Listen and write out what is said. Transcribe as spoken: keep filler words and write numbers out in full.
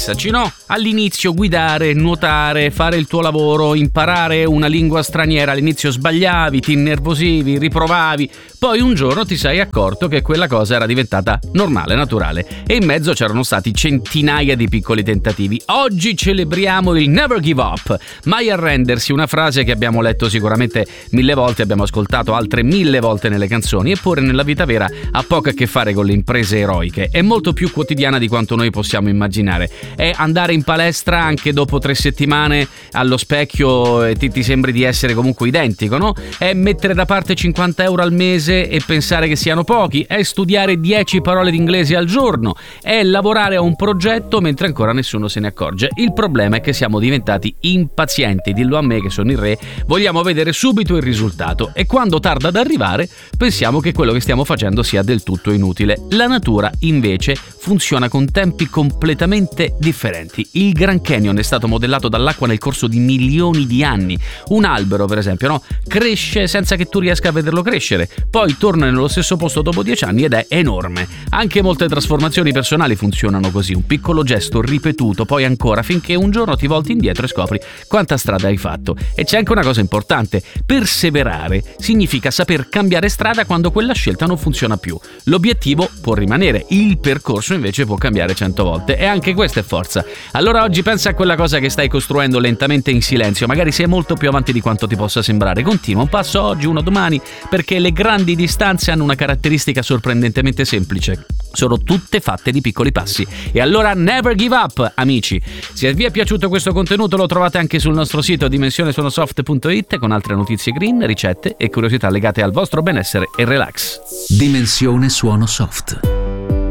pensaci, no? All'inizio guidare, nuotare, fare il tuo lavoro, imparare una lingua straniera, all'inizio sbagliavi, ti innervosivi, riprovavi, poi un giorno ti sei accorto che quella cosa era diventata normale, naturale, e in mezzo c'erano stati centinaia di piccoli tentativi. Oggi celebriamo il never give up, mai arrendersi, una frase che abbiamo letto sicuramente mille volte, abbiamo ascoltato altre mille volte nelle canzoni, eppure nella vita vera ha poco a che fare con le imprese eroiche, è molto più quotidiana di quanto noi possiamo immaginare. È andare in palestra anche dopo tre settimane allo specchio e ti, ti sembri di essere comunque identico, no? È mettere da parte cinquanta euro al mese e pensare che siano pochi, è studiare dieci parole d'inglese al giorno, è lavorare a un progetto mentre ancora nessuno se ne accorge. Il problema è che siamo diventati impazienti, dillo a me che sono il re, vogliamo vedere subito il risultato e quando tarda ad arrivare pensiamo che quello che stiamo facendo sia del tutto inutile. La natura invece funziona con tempi completamente differenti. Il Grand Canyon è stato modellato dall'acqua nel corso di milioni di anni. Un albero, per esempio, no? Cresce senza che tu riesca a vederlo crescere, poi torna nello stesso posto dopo dieci anni ed è enorme. Anche molte trasformazioni personali funzionano così, un piccolo gesto ripetuto, poi ancora, finché un giorno ti volti indietro e scopri quanta strada hai fatto. E c'è anche una cosa importante: perseverare significa saper cambiare strada quando quella scelta non funziona più. L'obiettivo può rimanere, il percorso invece può cambiare cento volte, e anche questa è forza. Allora oggi pensa a quella cosa che stai costruendo lentamente in silenzio, magari sei molto più avanti di quanto ti possa sembrare. Continua un passo oggi, uno domani, perché le grandi distanze hanno una caratteristica sorprendentemente semplice: sono tutte fatte di piccoli passi. E allora never give up, amici. Se vi è piaciuto questo contenuto lo trovate anche sul nostro sito dimensione suono soft punto it con altre notizie green, ricette e curiosità legate al vostro benessere e relax. Dimensione Suono Soft.